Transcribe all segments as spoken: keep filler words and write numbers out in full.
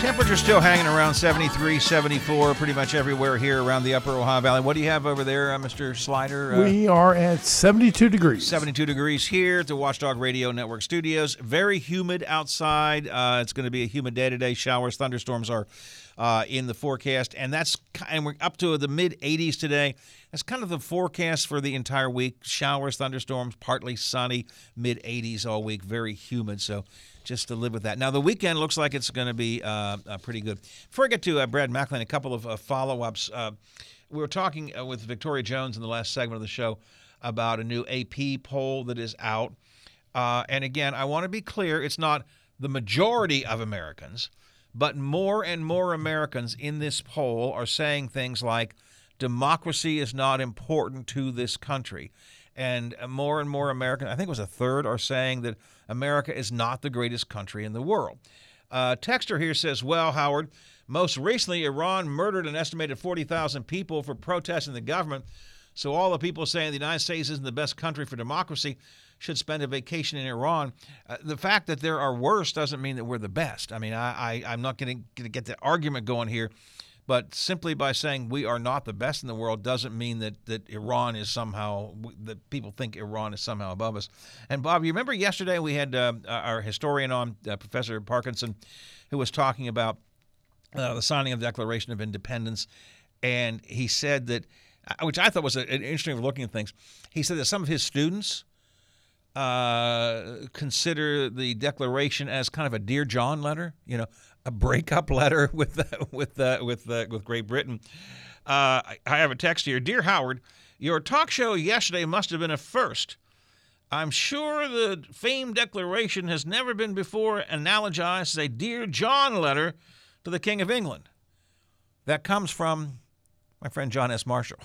Temperature's still hanging around seventy-three, seventy-four, pretty much everywhere here around the upper Ohio Valley. What do you have over there, uh, Mister Slider? Uh, we are at seventy-two degrees. seventy-two degrees here at the Watchdog Radio Network studios. Very humid outside. Uh, it's going to be a humid day today. Showers, thunderstorms are uh, in the forecast, and that's and we're up to the mid eighties today. That's kind of the forecast for the entire week. Showers, thunderstorms, partly sunny, mid eighties all week. Very humid, so just to live with that. Now, the weekend looks like it's going to be uh, uh, pretty good. Before I get to uh, Brad Macklin, a couple of uh, follow-ups. Uh, we were talking uh, with Victoria Jones in the last segment of the show about a new A P poll that is out. Uh, and again, I want to be clear, it's not the majority of Americans, but more and more Americans in this poll are saying things like, democracy is not important to this country. And more and more Americans, I think it was a third, are saying that America is not the greatest country in the world. Uh, Texter here says, well, Howard, most recently Iran murdered an estimated forty thousand people for protesting the government. So all the people saying the United States isn't the best country for democracy should spend a vacation in Iran. Uh, the fact that there are worse doesn't mean that we're the best. I mean, I, I, I'm not going to get the argument going here. But simply by saying we are not the best in the world doesn't mean that, that Iran is somehow, that people think Iran is somehow above us. And Bob, you remember yesterday we had uh, our historian on, uh, Professor Parkinson, who was talking about uh, the signing of the Declaration of Independence. And he said that, which I thought was an interesting way of looking at things, he said that some of his students uh, consider the Declaration as kind of a Dear John letter, you know, a breakup letter with uh, with uh, with uh, with Great Britain. Uh, I have a text here. Dear Howard, your talk show yesterday must have been a first. I'm sure the famed Declaration has never been before analogized as a Dear John letter to the King of England. That comes from my friend John S. Marshall.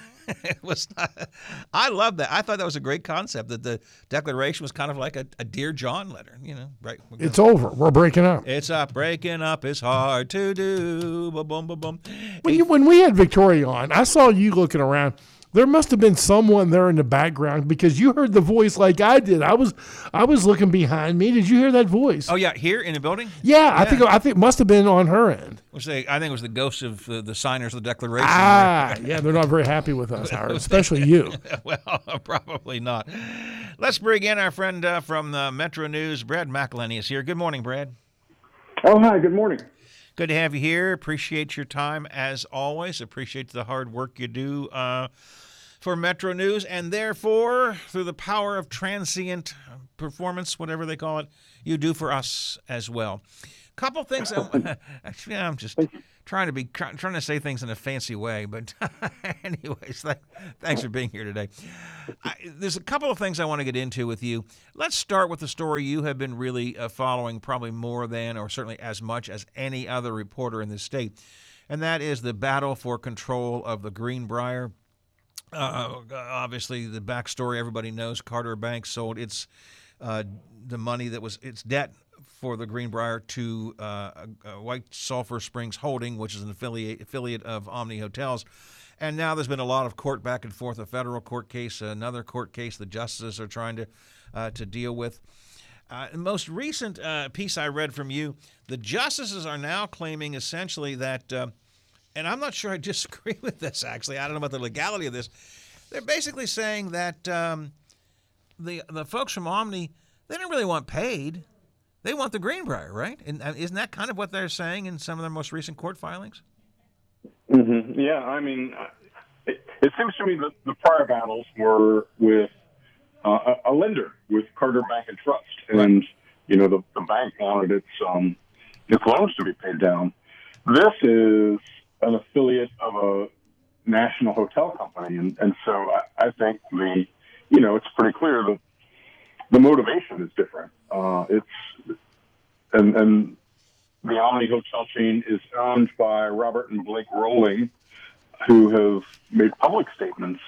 It was not, I love that. I thought that was a great concept, that the Declaration was kind of like a, a Dear John letter, you know, right? It's over. We're breaking up. It's up. Breaking up is hard to do. Ba-boom, ba-boom. When, you, when we had Victoria on, I saw you looking around. There must have been someone there in the background because you heard the voice like I did. I was I was looking behind me. Did you hear that voice? Oh, yeah, here in the building? Yeah, yeah. I think I think it must have been on her end. Which they, I think it was the ghost of uh, the signers of the Declaration. Ah, yeah, they're not very happy with us, Howard, especially you. Well, probably not. Let's bring in our friend uh, from the Metro News, Brad McElhenney is here. Good morning, Brad. Oh, hi, good morning. Good to have you here. Appreciate your time as always. Appreciate the hard work you do uh, for Metro News, and therefore, through the power of transient performance, whatever they call it, you do for us as well. Couple things. I, actually, I'm just trying to be trying to say things in a fancy way, but anyways, th- thanks for being here today. I, there's a couple of things I want to get into with you. Let's start with the story you have been really uh, following, probably more than, or certainly as much as any other reporter in this state, and that is the battle for control of the Greenbrier. Uh, obviously, the backstory everybody knows: Carter Bank sold its uh, the money that was its debt for the Greenbrier to uh, uh, White Sulphur Springs Holding, which is an affiliate affiliate of Omni Hotels. And now there's been a lot of court back and forth, a federal court case, another court case the justices are trying to uh, to deal with. Uh, the most recent uh, piece I read from you, the justices are now claiming essentially that, uh, and I'm not sure I disagree with this actually, I don't know about the legality of this, they're basically saying that um, the the folks from Omni, they don't really want paid. They want the Greenbrier, right? And isn't that kind of what they're saying in some of their most recent court filings? Mm-hmm. Yeah, I mean, it, it seems to me that the prior battles were with uh, a, a lender, with Carter Bank and Trust, and right. you know the, the bank wanted its um, its loans to be paid down. This is an affiliate of a national hotel company, and, and so I, I think the you know it's pretty clear that the motivation is different. Uh, it's and and the Omni Hotel chain is owned by Robert and Blake Rowling, who have made public statements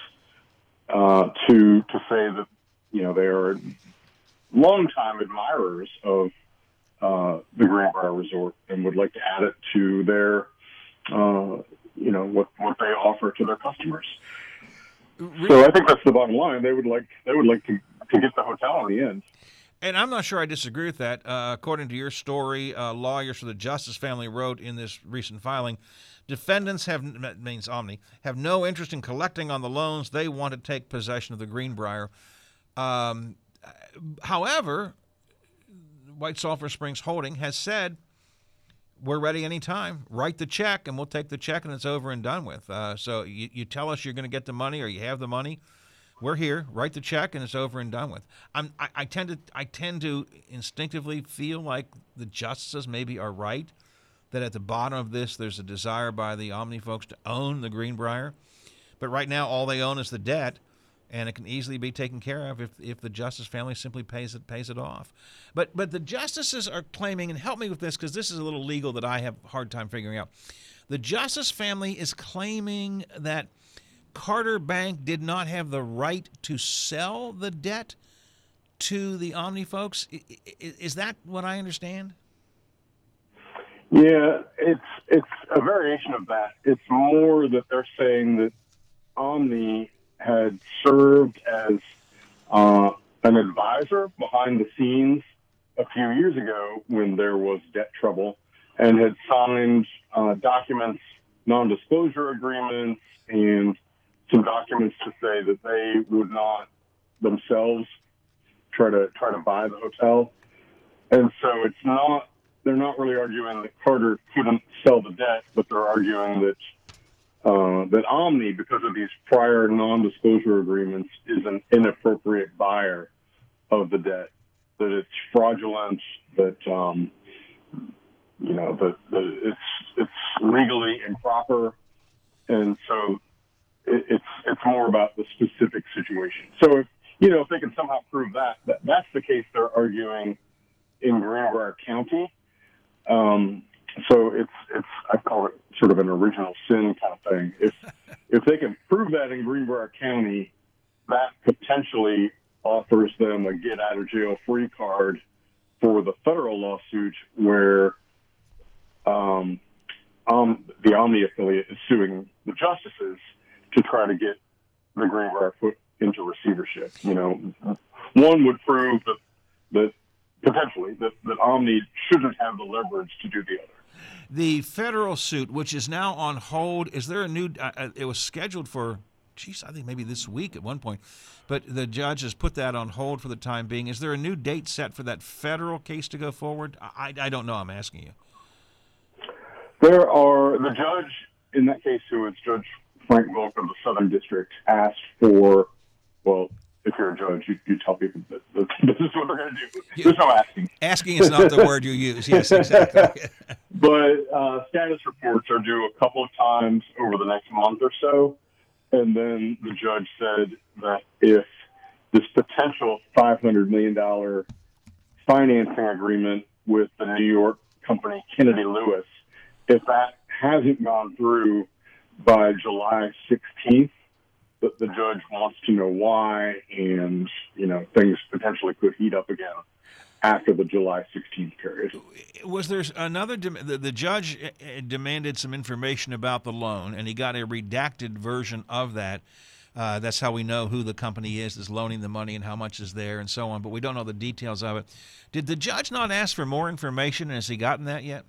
uh, to to say that you know they are longtime admirers of uh, the Greenbrier Resort and would like to add it to their uh, you know what what they offer to their customers. So I think that's the bottom line. They would like they would like to, to get the hotel in the end. And I'm not sure I disagree with that. Uh, according to your story, uh, lawyers for the Justice family wrote in this recent filing, defendants have, that means Omni, have no interest in collecting on the loans. They want to take possession of the Greenbrier. Um, however, White Sulphur Springs Holding has said, we're ready anytime. Write the check, and we'll take the check, and it's over and done with. Uh, so you, you tell us you're going to get the money or you have the money. We're here. Write the check, and it's over and done with. I'm, I, I tend to I tend to instinctively feel like the justices maybe are right, that at the bottom of this there's a desire by the Omni folks to own the Greenbrier. But right now all they own is the debt, and it can easily be taken care of if, if the Justice family simply pays it pays it off. But but the justices are claiming, and help me with this because this is a little legal that I have a hard time figuring out. The Justice family is claiming that Carter Bank did not have the right to sell the debt to the Omni folks. Is that what I understand? Yeah, it's it's a variation of that. It's more that they're saying that Omni had served as uh, an advisor behind the scenes a few years ago when there was debt trouble, and had signed uh, documents, non-disclosure agreements, and some documents to say that they would not themselves try to try to buy the hotel. And so it's not, they're not really arguing that Carter couldn't sell the debt, but they're arguing that uh, that Omni, because of these prior non-disclosure agreements, is an inappropriate buyer of the debt, that it's fraudulent, that um, you know that, that it's it's legally improper, and so it, it's it's more about the specific situation. So if you know if they can somehow prove that, that that's the case they're arguing in Greenbrier County. Um, so it's it's I call it sort of an original sin kind of thing. If if they can prove that in Greenbrier County, that potentially offers them a get out of jail free card for the federal lawsuit where um, um, the Omni affiliate is suing the justices to try to get the Greenbrier put into receivership. You know, one would prove that that potentially that, that Omni shouldn't have the leverage to do the other. The federal suit, which is now on hold, is there a new? Uh, it was scheduled for, geez, I think maybe this week at one point, but the judge has put that on hold for the time being. Is there a new date set for that federal case to go forward? I, I don't know. I'm asking you. There are, the judge in that case, who is Judge Frank Volk of the Southern District, asked for, well, if you're a judge, you, you tell people that, that this is what they're going to do. There's no asking. Asking is not the word you use. Yes, exactly. But uh, status reports are due a couple of times over the next month or so. And then the judge said that if this potential five hundred million dollars financing agreement with the New York company Kennedy Lewis, if that hasn't gone through by July sixteenth, the, the judge wants to know why, and, you know, things potentially could heat up again after the July sixteenth period. Was there another, the, the judge demanded some information about the loan, and he got a redacted version of that. Uh, that's how we know who the company is that's loaning the money and how much is there and so on, but we don't know the details of it. Did the judge not ask for more information, and has he gotten that yet?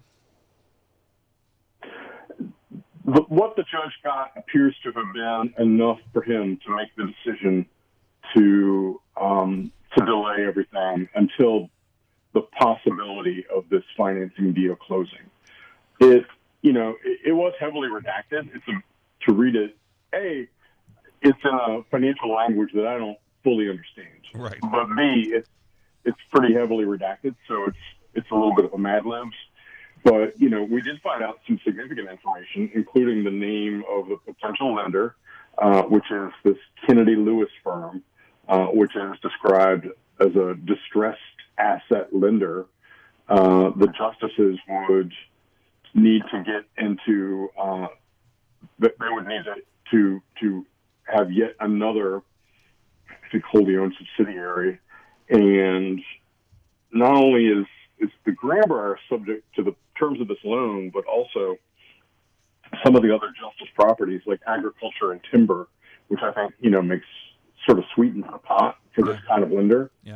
But what the judge got appears to have been enough for him to make the decision to um, to delay everything until the possibility of this financing deal closing. It, you know, it, it was heavily redacted. It's a, to read it, A, it's in a financial language that I don't fully understand. Right. But B, it's it's pretty heavily redacted, so it's it's a little bit of a Mad Libs. But, you know, we did find out some significant information, including the name of the potential lender, uh, which is this Kennedy Lewis firm, uh, which is described as a distressed asset lender. Uh, the justices would need to get into, uh, they would need to, to have yet another, I think, wholly owned subsidiary. And not only is, is the Greenbrier subject to the terms of this loan, but also some of the other justice properties like agriculture and timber, which I think, you know, makes sort of sweetens the pot for this kind of lender. Yeah.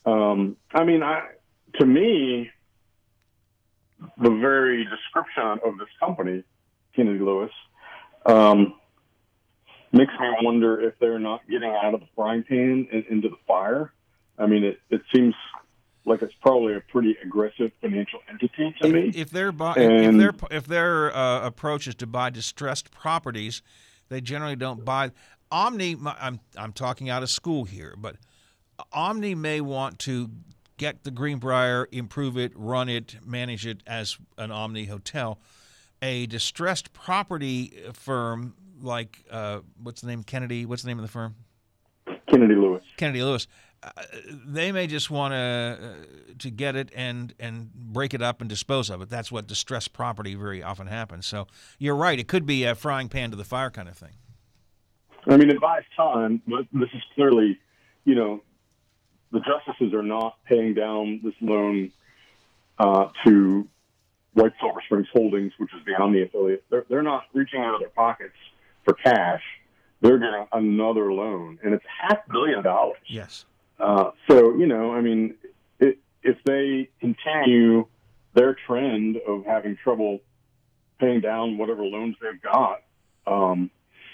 Um, I mean, I, to me, the very description of this company, Kennedy Lewis, um, makes me wonder if they're not getting out of the frying pan and into the fire. I mean, it, it seems like it's probably a pretty aggressive financial entity to if, me. If their bu- And, if their if their uh, approach is to buy distressed properties, they generally don't buy. Omni, I'm I'm talking out of school here, but Omni may want to get the Greenbrier, improve it, run it, manage it as an Omni hotel. A distressed property firm like uh, what's the name? Kennedy. What's the name of the firm? Kennedy Lewis. Kennedy Lewis. Uh, they may just want to uh, to get it and and break it up and dispose of it. That's what distressed property very often happens. So you're right. It could be a frying pan to the fire kind of thing. I mean, it buys time, but this is clearly, you know, the justices are not paying down this loan uh, to White Silver Springs Holdings, which is the Omni affiliate. They're, they're not reaching out of their pockets for cash. They're getting another loan, and it's half a billion dollars. Yes. Uh, so, you know, I mean, it, if they continue their trend of having trouble paying down whatever loans they've got, um,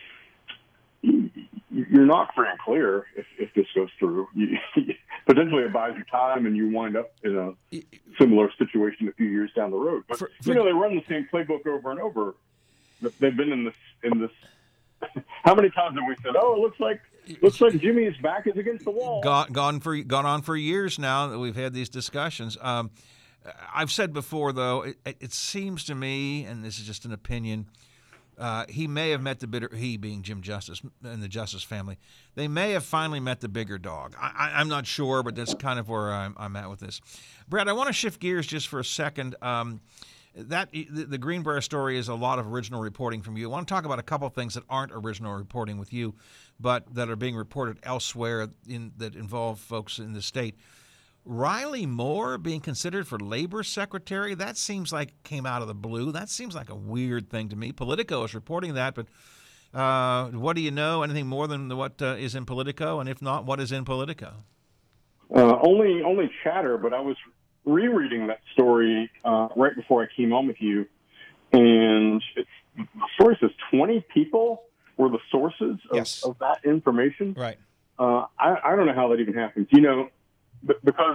you're not free and clear if, if this goes through. You, potentially it buys you time and you wind up in a similar situation a few years down the road. But, for, for, you know, they run the same playbook over and over. They've been in this, in this, how many times have we said, oh, it looks like looks like Jimmy's back is against the wall? Gone, gone for gone on for years now that we've had these discussions. Um, I've said before, though, it, it seems to me, and this is just an opinion, uh, he may have met the bigger, he being Jim Justice and the Justice family, they may have finally met the bigger dog. I, I, I'm not sure, but that's kind of where I'm, I'm at with this. Brad, I want to shift gears just for a second. Um, That the, the Greenbrier story is a lot of original reporting from you. I want to talk about a couple of things that aren't original reporting with you, but that are being reported elsewhere in that involve folks in the state. Riley Moore being considered for labor secretary, that seems like came out of the blue. That seems like a weird thing to me. Politico is reporting that, but uh, what do you know? Anything more than what uh, is in Politico? And if not, what is in Politico? Uh, only, only chatter, but I was rereading that story uh, right before I came on with you, and it's, the story says twenty people were the sources of, yes. of that information. Right. Uh, I, I don't know how that even happens. You know, b- because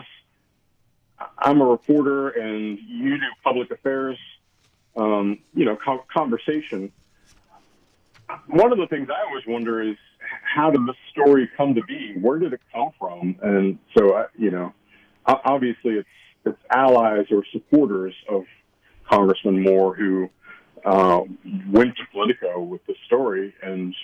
I'm a reporter and you do public affairs, um, you know, co- conversation. One of the things I always wonder is how did this story come to be? Where did it come from? And so, I, you know, obviously it's it's allies or supporters of Congressman Moore who uh, went to Politico with the story. And,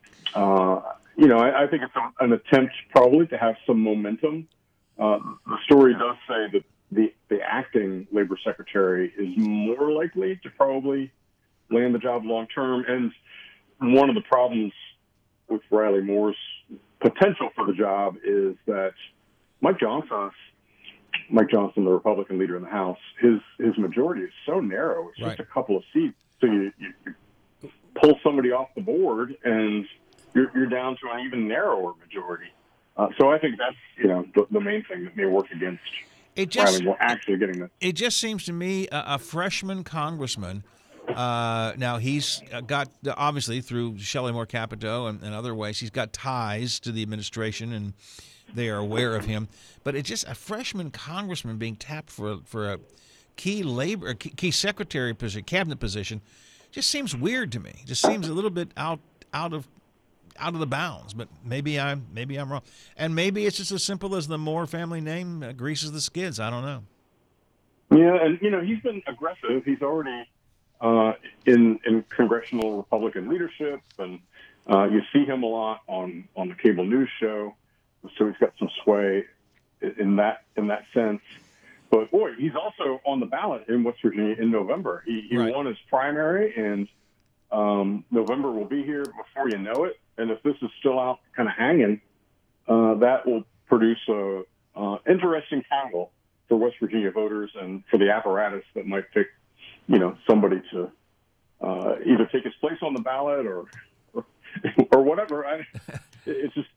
uh, you know, I, I think it's a, an attempt probably to have some momentum. Uh, the story does say that the, the acting labor secretary is more likely to probably land the job long term. And one of the problems with Riley Moore's potential for the job is that Mike Johnson's Mike Johnson, the Republican leader in the House, his his majority is so narrow. It's right. just a couple of seats. So you, you, you pull somebody off the board, and you're, you're down to an even narrower majority. Uh, so I think that's you know the, the main thing that may work against it just, Riley Moore actually getting this. It just seems to me a, a freshman congressman. Uh, now he's got obviously through Shelley Moore Capito and, and other ways, he's got ties to the administration and they are aware of him, but it's just a freshman congressman being tapped for for a key labor, key, key secretary position, cabinet position, just seems weird to me. Just seems a little bit out out of out of the bounds. But maybe I'm maybe I'm wrong, and maybe it's just as simple as the Moore family name uh, greases the skids. I don't know. Yeah, and you know he's been aggressive. He's already uh, in in congressional Republican leadership, and uh, you see him a lot on on the cable news show. So he's got some sway in that in that sense. But, boy, he's also on the ballot in West Virginia in November. He, he right. won his primary, and um, November will be here before you know it. And if this is still out kind of hanging, uh, that will produce a uh, interesting tangle for West Virginia voters and for the apparatus that might pick, you know, somebody to uh, either take his place on the ballot or or, or whatever. I, it's just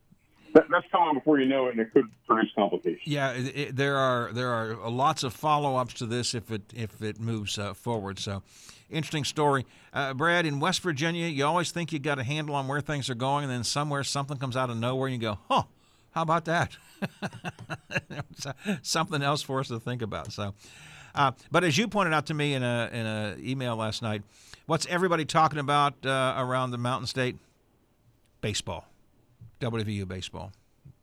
that, that's coming before you know it, and it could produce complications. Yeah, it, it, there are there are lots of follow-ups to this if it if it moves uh, forward. So, interesting story, uh, Brad. In West Virginia, you always think you got a handle on where things are going, and then somewhere something comes out of nowhere, and you go, "Huh, how about that?" Something else for us to think about. So, uh, but as you pointed out to me in a in a email last night, what's everybody talking about uh, around the Mountain State? Baseball, W V U baseball.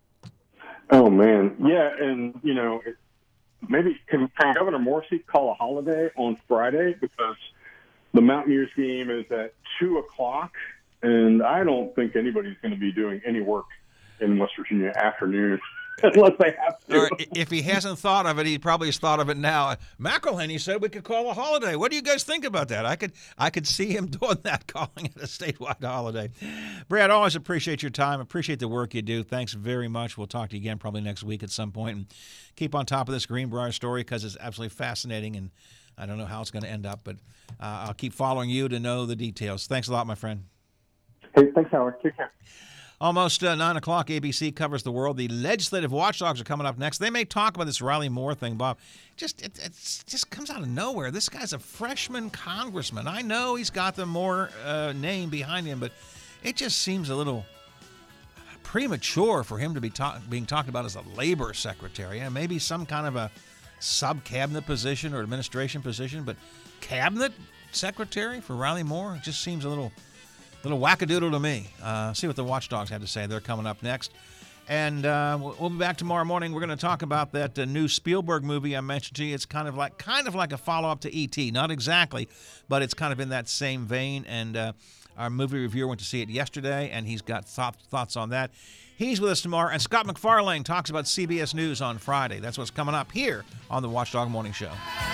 Oh man, yeah, and you know, it, maybe can, can Governor Morrisey call a holiday on Friday because the Mountaineers game is at two o'clock, and I don't think anybody's going to be doing any work in West Virginia afternoon unless they have to. Or if he hasn't thought of it, he probably has thought of it now. McElhaney said we could call a holiday. What do you guys think about that? I could I could see him doing that, calling it a statewide holiday. Brad, always appreciate your time. Appreciate the work you do. Thanks very much. We'll talk to you again probably next week at some point. And keep on top of this Greenbrier story because it's absolutely fascinating, and I don't know how it's going to end up, but uh, I'll keep following you to know the details. Thanks a lot, my friend. Hey, thanks, Howard. Take care. Almost uh, nine o'clock, A B C covers the world. The legislative watchdogs are coming up next. They may talk about this Riley Moore thing, Bob. Just it it's, just comes out of nowhere. This guy's a freshman congressman. I know he's got the Moore uh, name behind him, but it just seems a little premature for him to be talk, being talked about as a labor secretary. And maybe some kind of a sub-cabinet position or administration position, but cabinet secretary for Riley Moore? It just seems a little... little wackadoodle to me. Uh, see what the watchdogs have to say. They're coming up next. And uh, we'll be back tomorrow morning. We're going to talk about that uh, new Spielberg movie I mentioned to you. It's kind of like kind of like a follow-up to E T Not exactly, but it's kind of in that same vein. And uh, our movie reviewer went to see it yesterday, and he's got th- thoughts on that. He's with us tomorrow. And Scott McFarlane talks about C B S News on Friday. That's what's coming up here on the Watchdog Morning Show.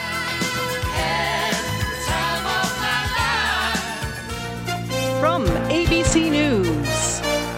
From A B C News,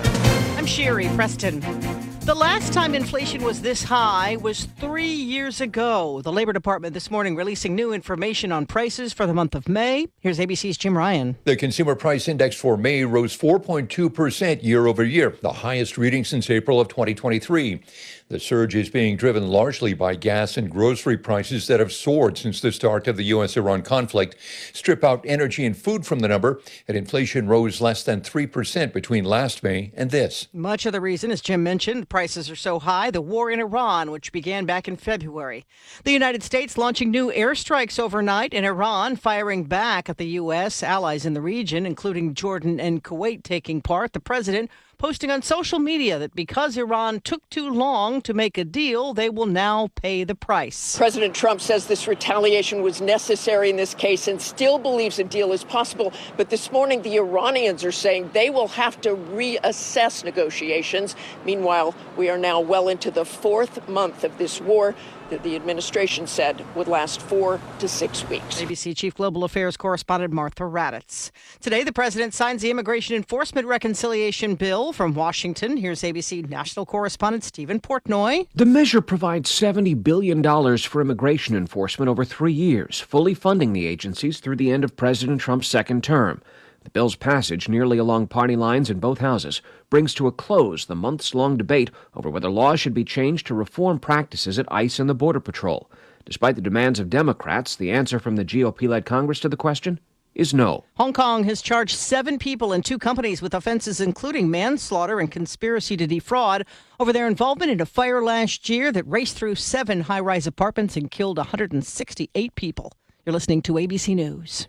I'm Sherry Preston. The last time inflation was this high was three years ago. The Labor Department this morning releasing new information on prices for the month of May. Here's A B C's Jim Ryan. The Consumer Price Index for May rose four point two percent year over year, the highest reading since April of twenty twenty-three. The surge is being driven largely by gas and grocery prices that have soared since the start of the U S Iran conflict. Strip out energy and food from the number, and inflation rose less than three percent between last May and this. Much of the reason, as Jim mentioned, prices are so high, the war in Iran, which began back in February. The United States launching new airstrikes overnight, and Iran firing back at the U S, allies in the region, including Jordan and Kuwait taking part. The president posting on social media that because Iran took too long to make a deal, they will now pay the price. President Trump says this retaliation was necessary in this case and still believes a deal is possible. But this morning, the Iranians are saying they will have to reassess negotiations. Meanwhile, we are now well into the fourth month of this war that the administration said would last four to six weeks. A B C Chief Global Affairs Correspondent Martha Raddatz. Today, the president signs the Immigration Enforcement Reconciliation Bill from Washington. Here's A B C National Correspondent Stephen Portnoy. The measure provides seventy billion dollars for immigration enforcement over three years, fully funding the agencies through the end of President Trump's second term. The bill's passage, nearly along party lines in both houses, brings to a close the months-long debate over whether laws should be changed to reform practices at ICE and the Border Patrol. Despite the demands of Democrats, the answer from the G O P-led Congress to the question is no. Hong Kong has charged seven people and two companies with offenses including manslaughter and conspiracy to defraud over their involvement in a fire last year that raced through seven high-rise apartments and killed one hundred sixty-eight people. You're listening to A B C News.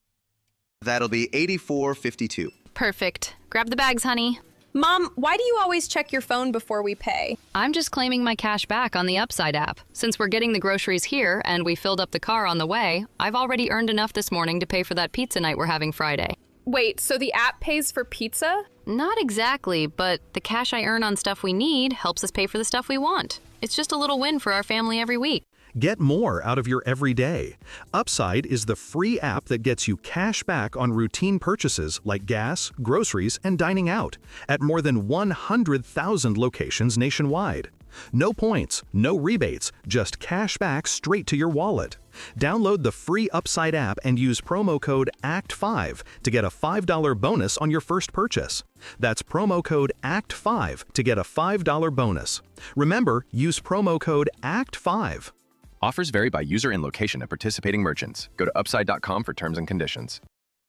That'll be eighty-four fifty-two. Perfect. Grab the bags, honey. Mom, why do you always check your phone before we pay? I'm just claiming my cash back on the Upside app. Since we're getting the groceries here and we filled up the car on the way, I've already earned enough this morning to pay for that pizza night we're having Friday. Wait, so the app pays for pizza? Not exactly, but the cash I earn on stuff we need helps us pay for the stuff we want. It's just a little win for our family every week. Get more out of your everyday. Upside is the free app that gets you cash back on routine purchases like gas, groceries, and dining out at more than one hundred thousand locations nationwide. No points, no rebates, just cash back straight to your wallet. Download the free Upside app and use promo code A C T five to get a five dollars bonus on your first purchase. That's promo code A C T five to get a five dollars bonus. Remember, use promo code A C T five. Offers vary by user and location at participating merchants. Go to upside dot com for terms and conditions.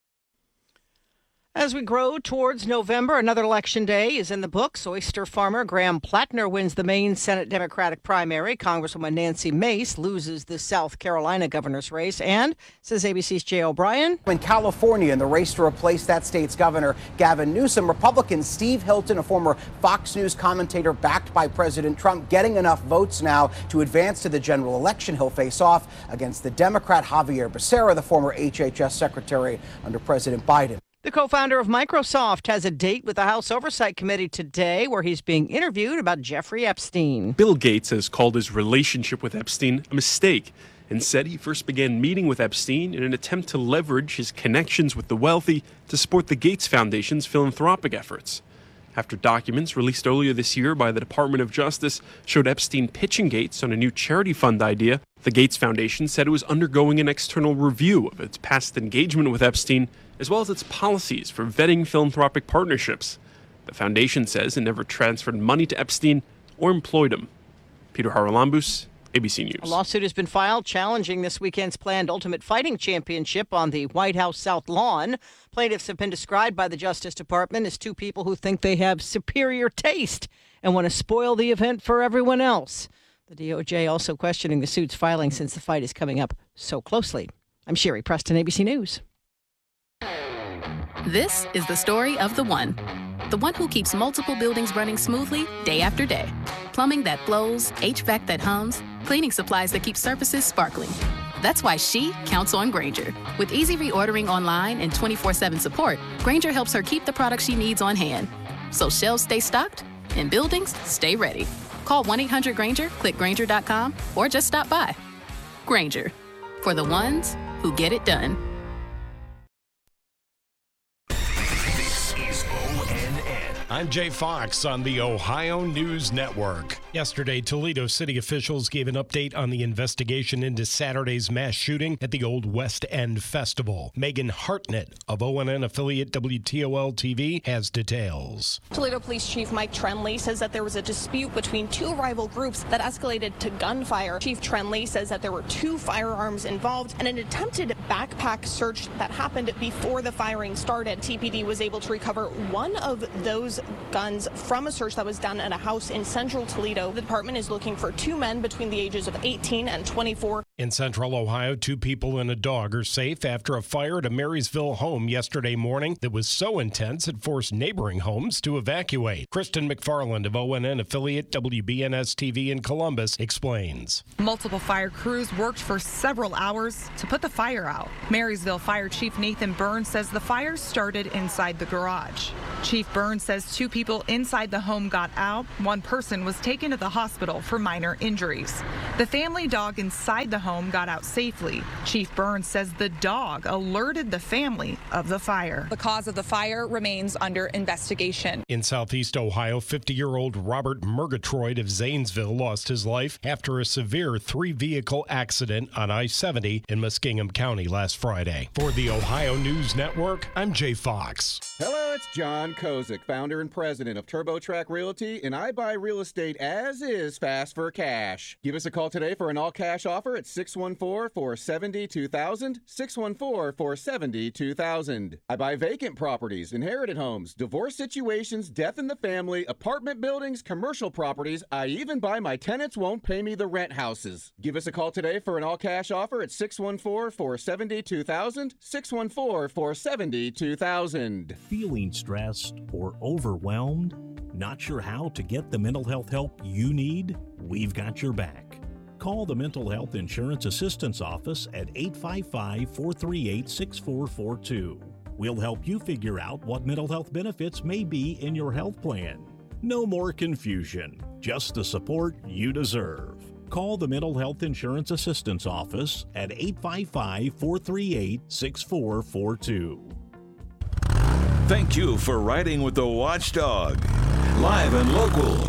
As we grow towards November, another election day is in the books. Oyster farmer Graham Plattner wins the Maine Senate Democratic primary. Congresswoman Nancy Mace loses the South Carolina governor's race. And, says A B C's Jay O'Brien, in California, in the race to replace that state's governor, Gavin Newsom, Republican Steve Hilton, a former Fox News commentator backed by President Trump, getting enough votes now to advance to the general election. He'll face off against the Democrat Javier Becerra, the former H H S secretary under President Biden. The co-founder of Microsoft has a date with the House Oversight Committee today where he's being interviewed about Jeffrey Epstein. Bill Gates has called his relationship with Epstein a mistake and said he first began meeting with Epstein in an attempt to leverage his connections with the wealthy to support the Gates Foundation's philanthropic efforts. After documents released earlier this year by the Department of Justice showed Epstein pitching Gates on a new charity fund idea, the Gates Foundation said it was undergoing an external review of its past engagement with Epstein, as well as its policies for vetting philanthropic partnerships. The foundation says it never transferred money to Epstein or employed him. Peter Haralambous, A B C News. A lawsuit has been filed challenging this weekend's planned Ultimate Fighting Championship on the White House South Lawn. Plaintiffs have been described by the Justice Department as two people who think they have superior taste and want to spoil the event for everyone else. The D O J also questioning the suit's filing since the fight is coming up so closely. I'm Sherry Preston, A B C News. This is the story of the one. The one who keeps multiple buildings running smoothly day after day. Plumbing that flows, H V A C that hums, cleaning supplies that keep surfaces sparkling. That's why she counts on Grainger. With easy reordering online and twenty-four seven support, Grainger helps her keep the products she needs on hand. So shelves stay stocked and buildings stay ready. Call one eight hundred Grainger, click Grainger dot com, or just stop by. Grainger, for the ones who get it done. I'm Jay Fox on the Ohio News Network. Yesterday, Toledo city officials gave an update on the investigation into Saturday's mass shooting at the Old West End Festival. Megan Hartnett of O N N affiliate W T O L T V has details. Toledo Police Chief Mike Trenley says that there was a dispute between two rival groups that escalated to gunfire. Chief Trenley says that there were two firearms involved and an attempted backpack search that happened before the firing started. T P D was able to recover one of those guns from a search that was done at a house in central Toledo. The department is looking for two men between the ages of eighteen and twenty-four. In central Ohio, two people and a dog are safe after a fire at a Marysville home yesterday morning that was so intense it forced neighboring homes to evacuate. Kristen McFarland of O N N affiliate W B N S T V in Columbus explains. Multiple fire crews worked for several hours to put the fire out. Marysville Fire Chief Nathan Burns says the fire started inside the garage. Chief Burns says two people inside the home got out. One person was taken to the hospital for minor injuries. The family dog inside the home got out safely. Chief Burns says the dog alerted the family of the fire. The cause of the fire remains under investigation. In southeast Ohio, fifty-year-old Robert Murgatroyd of Zanesville lost his life after a severe three-vehicle accident on I seventy in Muskingum County last Friday. For the Ohio News Network, I'm Jay Fox. Hello, it's John Kozik, founder and president of TurboTrack Realty, and I buy real estate as is, fast for cash. Give us a call today for an all-cash offer at six one four, four seven zero, two thousand, six one four, four seven zero, two thousand. I buy vacant properties, inherited homes, divorce situations, death in the family, apartment buildings, commercial properties. I even buy my tenants won't pay me the rent houses. Give us a call today for an all-cash offer at six one four, four seven zero, two thousand, six one four, four seven zero, two thousand. Feeling stressed or overwhelmed? Not sure how to get the mental health help you need? We've got your back. Call the Mental Health Insurance Assistance Office at eight five five, four three eight, six four four two. We'll help you figure out what mental health benefits may be in your health plan. No more confusion, just the support you deserve. Call the Mental Health Insurance Assistance Office at eight five five, four three eight, six four four two. Thank you for riding with the Watchdog. Live and local.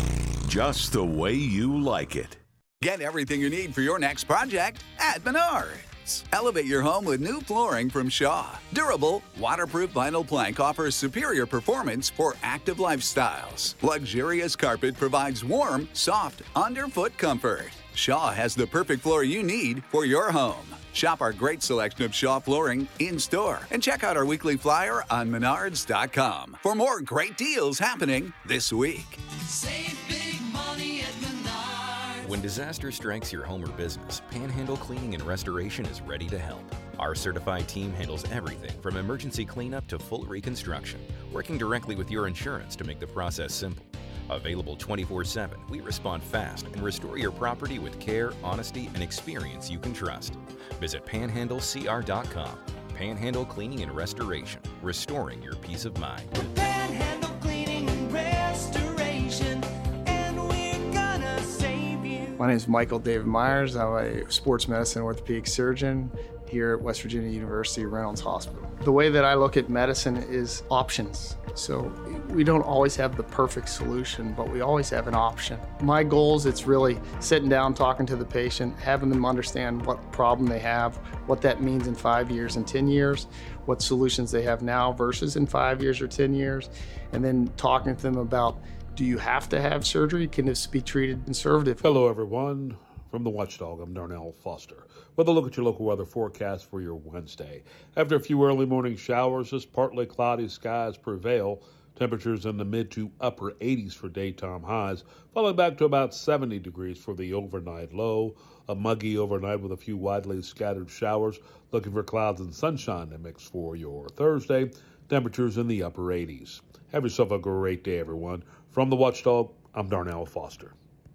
just the way you like it. Get everything you need for your next project at Menards. Elevate your home with new flooring from Shaw. Durable, waterproof vinyl plank offers superior performance for active lifestyles. Luxurious carpet provides warm, soft, underfoot comfort. Shaw has the perfect floor you need for your home. Shop our great selection of Shaw flooring in-store and check out our weekly flyer on menards dot com for more great deals happening this week. Save big money at Menards. When disaster strikes your home or business, Panhandle Cleaning and Restoration is ready to help. Our certified team handles everything from emergency cleanup to full reconstruction, working directly with your insurance to make the process simple. Available twenty-four seven, we respond fast and restore your property with care, honesty, and experience you can trust. Visit panhandle c r dot com. Panhandle Cleaning and Restoration, restoring your peace of mind. Panhandle Cleaning and Restoration, and we're gonna save you. My name is Michael David Myers. I'm a sports medicine orthopedic surgeon here at West Virginia University Reynolds Hospital. The way that I look at medicine is options. So we don't always have the perfect solution, but we always have an option. My goals, it's really sitting down, talking to the patient, having them understand what problem they have, what that means in five years and ten years, what solutions they have now versus in five years or ten years, and then talking to them about, do you have to have surgery? Can this be treated conservative? Hello, everyone. From the Watchdog, I'm Darnell Foster with a look at your local weather forecast for your Wednesday. After a few early morning showers, just partly cloudy skies prevail. Temperatures in the mid to upper eighties for daytime highs, falling back to about seventy degrees for the overnight low. A muggy overnight with a few widely scattered showers. Looking for clouds and sunshine to mix for your Thursday. Temperatures in the upper eighties. Have yourself a great day, everyone. From the Watchdog, I'm Darnell Foster.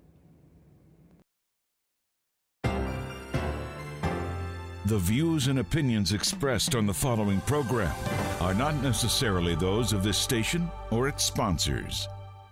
The views and opinions expressed on the following program are not necessarily those of this station or its sponsors.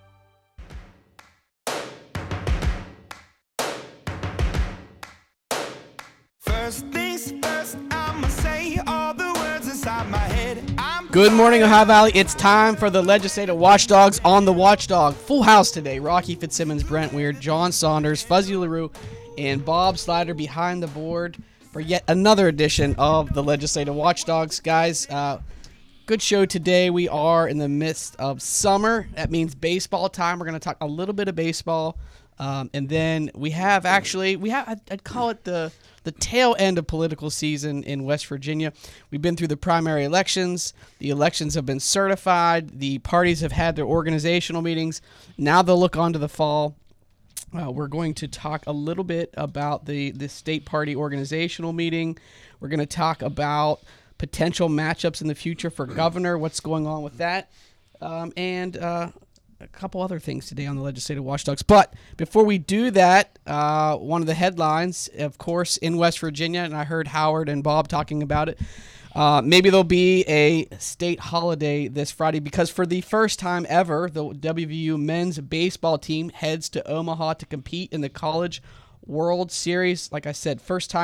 First things first, I'ma say all the words inside my head. I'm Good morning, Ohio Valley. It's time for the Legislative Watchdogs on the Watchdog. Full house today. Rocky Fitzsimmons, Brent Weir, John Saunders, Fuzzy LaRue, and Bob Slider behind the board for yet another edition of the Legislative Watchdogs. Guys, uh, good show today. We are in the midst of summer. That means baseball time. We're going to talk a little bit of baseball. Um, and then we have actually, we have, I'd, I'd call it the, the tail end of political season in West Virginia. We've been through the primary elections. The elections have been certified. The parties have had their organizational meetings. Now they'll look on to the fall. Uh, we're going to talk a little bit about the, the state party organizational meeting. We're going to talk about potential matchups in the future for governor, what's going on with that, um, and uh, a couple other things today on the Legislative Watchdogs. But before we do that, uh, one of the headlines, of course, in West Virginia, and I heard Howard and Bob talking about it, Uh, maybe there'll be a state holiday this Friday because for the first time ever, the W V U men's baseball team heads to Omaha to compete in the College World Series. Like I said, first time